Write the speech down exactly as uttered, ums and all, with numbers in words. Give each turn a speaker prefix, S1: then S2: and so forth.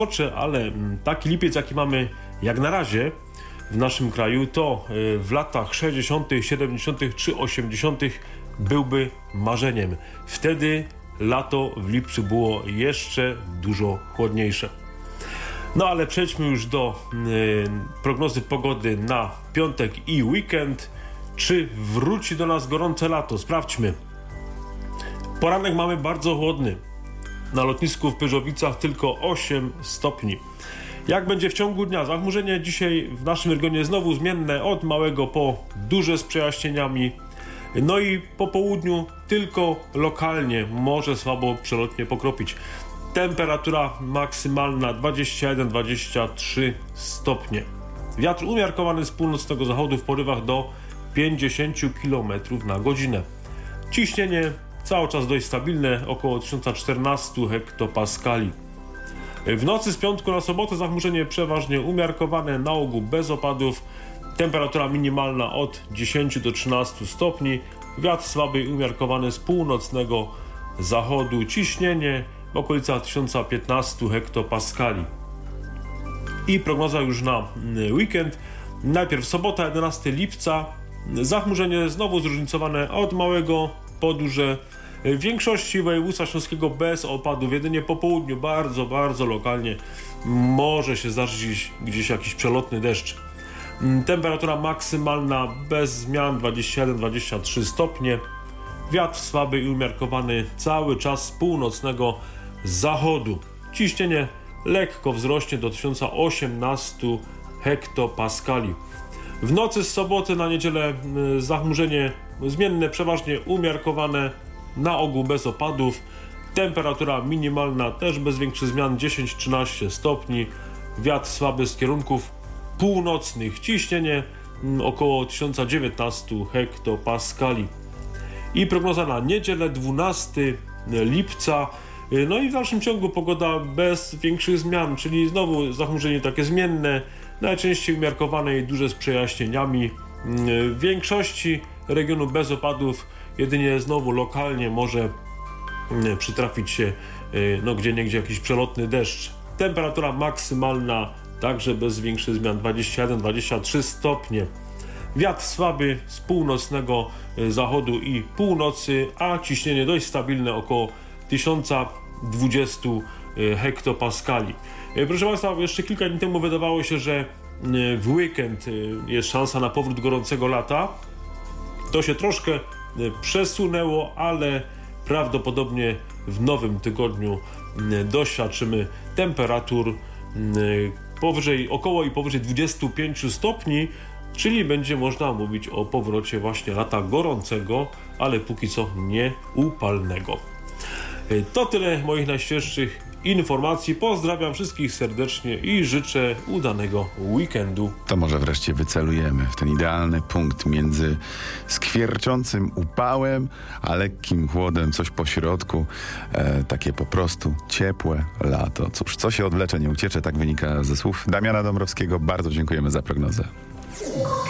S1: ale taki lipiec, jaki mamy jak na razie w naszym kraju, to w latach sześćdziesiątych, siedemdziesiątych czy osiemdziesiątych byłby marzeniem. Wtedy lato w lipcu było jeszcze dużo chłodniejsze. No ale przejdźmy już do y, prognozy pogody na piątek i weekend. Czy wróci do nas gorące lato? Sprawdźmy. Poranek mamy bardzo chłodny. Na lotnisku w Pyrzowicach tylko osiem stopni. Jak będzie w ciągu dnia? Zachmurzenie dzisiaj w naszym regionie znowu zmienne, od małego po duże z przejaśnieniami. No i po południu tylko lokalnie może słabo przelotnie pokropić. Temperatura maksymalna dwadzieścia jeden dwadzieścia trzy stopnie. Wiatr umiarkowany z północnego zachodu w porywach do pięćdziesiąt kilometrów na godzinę. Ciśnienie cały czas dość stabilne, około tysiąc czternaście hektopaskali. W nocy z piątku na sobotę zachmurzenie przeważnie umiarkowane, na ogół bez opadów. Temperatura minimalna od dziesięć do trzynastu stopni. Wiatr słaby i umiarkowany z północnego zachodu. Ciśnienie w okolicach tysiąc piętnaście hektopaskali. I prognoza już na weekend. Najpierw sobota, jedenastego lipca. Zachmurzenie znowu zróżnicowane od małego po duże. W większości województwa śląskiego bez opadów, jedynie po południu bardzo, bardzo lokalnie może się zdarzyć gdzieś jakiś przelotny deszcz. Temperatura maksymalna bez zmian dwadzieścia jeden dwadzieścia trzy stopnie. Wiatr słaby i umiarkowany cały czas z północnego zachodu. Ciśnienie lekko wzrośnie do tysiąc osiemnaście hektopaskali. W nocy z soboty na niedzielę zachmurzenie zmienne, przeważnie umiarkowane, na ogół bez opadów. Temperatura minimalna też bez większych zmian dziesięć trzynaście stopni. Wiatr słaby z kierunków północnych. Ciśnienie około tysiąc dziewiętnaście hektopaskali. I prognoza na niedzielę dwunastego lipca. No i w dalszym ciągu pogoda bez większych zmian, czyli znowu zachmurzenie takie zmienne, najczęściej umiarkowane i duże z przejaśnieniami. W większości regionu bez opadów, jedynie znowu lokalnie może przytrafić się no gdzieniegdzie jakiś przelotny deszcz. Temperatura maksymalna także bez większych zmian dwadzieścia jeden dwadzieścia trzy stopnie. Wiatr słaby z północnego zachodu i północy, a ciśnienie dość stabilne, około tysiąc dwadzieścia hektopaskali. Proszę Państwa, jeszcze kilka dni temu wydawało się, że w weekend jest szansa na powrót gorącego lata. To się troszkę przesunęło, ale prawdopodobnie w nowym tygodniu doświadczymy temperatur powyżej, około i powyżej dwudziestu pięciu stopni, czyli będzie można mówić o powrocie właśnie lata gorącego, ale póki co nie upalnego. To tyle moich najświeższych informacji. Pozdrawiam wszystkich serdecznie i życzę udanego weekendu.
S2: To może wreszcie wycelujemy w ten idealny punkt między skwierczącym upałem, a lekkim chłodem, coś po środku. E, takie po prostu ciepłe lato. Cóż, co się odwlecze, nie uciecze, tak wynika ze słów Damiana Dąbrowskiego. Bardzo dziękujemy za prognozę.